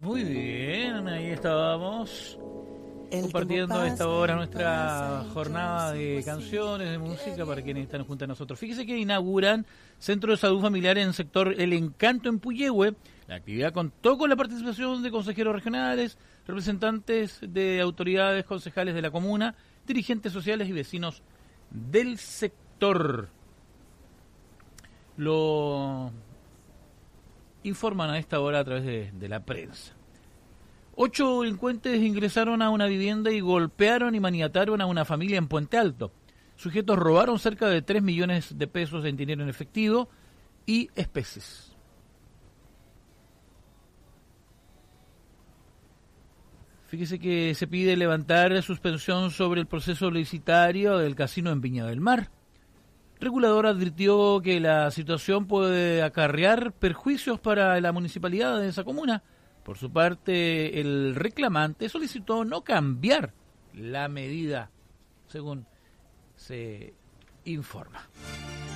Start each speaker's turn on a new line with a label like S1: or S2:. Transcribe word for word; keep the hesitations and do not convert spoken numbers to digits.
S1: Muy bien, ahí estábamos compartiendo a esta hora nuestra jornada de canciones, de música para quienes están junto a nosotros. Fíjese que inauguran Centro de Salud Familiar en el sector El Encanto en Puyehue. La actividad contó con la participación de consejeros regionales, representantes de autoridades concejales de la comuna, dirigentes sociales y vecinos del sector. Lo informan a esta hora a través de, de la prensa. Ocho delincuentes ingresaron a una vivienda y golpearon y maniataron a una familia en Puente Alto. Sujetos robaron cerca de tres millones de pesos en dinero en efectivo y especies. Fíjese que se pide levantar suspensión sobre el proceso licitario del casino en Viña del Mar. Regulador advirtió que la situación puede acarrear perjuicios para la municipalidad de esa comuna. Por su parte, el reclamante solicitó no cambiar la medida, según se informa.